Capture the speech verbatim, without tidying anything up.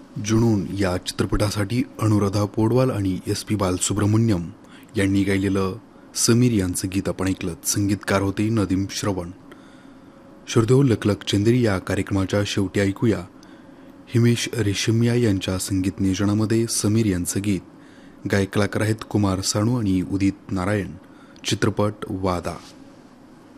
जुनून या चित्रपटासाठी अनुराधा पौडवाल आणि एस पी बालसुब्रमण्यम यांनी गायलेलं समीर यांचं गीत आपण ऐकलं. संगीतकार होते नदीम श्रवण. श्रोतेहो, लकलक चंदेरी या कार्यक्रमाच्या शेवटी ऐकूया हिमेश रेशमिया यांच्या संगीत नियोजनामध्ये समीर यांचं गीत. गायक कलाकार आहेत कुमार सानू आणि उदित नारायण. चित्रपट वादा.